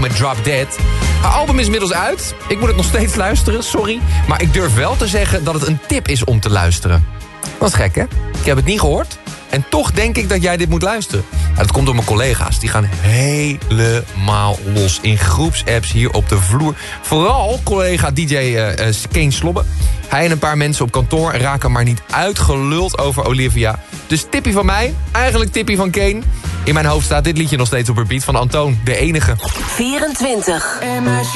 met Drop Dead. Haar album is inmiddels uit. Ik moet het nog steeds luisteren, sorry. Maar ik durf wel te zeggen dat het een tip is om te luisteren. Dat is gek, hè? Ik heb het niet gehoord. En toch denk ik dat jij dit moet luisteren. Ja, dat komt door mijn collega's. Die gaan helemaal los in groepsapps hier op de vloer. Vooral collega DJ Kane Slobbe. Hij en een paar mensen op kantoor raken maar niet uitgeluld over Olivia. Dus tippie van mij, eigenlijk tippie van Kane. In mijn hoofd staat dit liedje nog steeds op repeat van Antoon, de enige. 24.